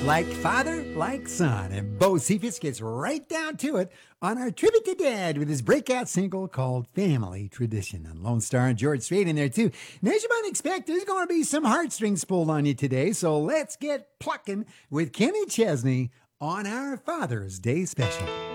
Like father, like son. And Bo Cephas gets right down to it on our tribute to Dad with his breakout single called Family Tradition. And Lone Star and George Strait in there too. And as you might expect, there's going to be some heartstrings pulled on you today. So let's get plucking with Kenny Chesney on our Father's Day special.